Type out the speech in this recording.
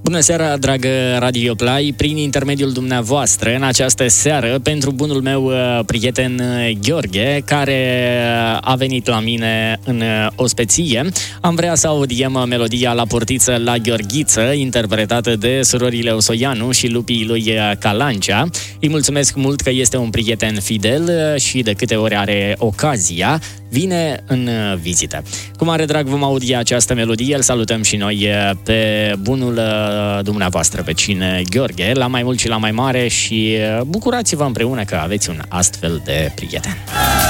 Bună seara, dragă Radio Play, prin intermediul dumneavoastră, în această seară, pentru bunul meu prieten Gheorghe, care a venit la mine în ospeție, am vrea să audiem melodia La portiță la Gheorghiță, interpretată de surorile Osoianu și lupii lui Calancea. Îi mulțumesc mult că este un prieten fidel și de câte ori are ocazia, vine în vizită. Cu mare drag vom audia această melodie, îl salutăm și noi pe bunul dumneavoastră vecin Gheorghe, la mai mult și la mai mare, și bucurați-vă împreună că aveți un astfel de prieten.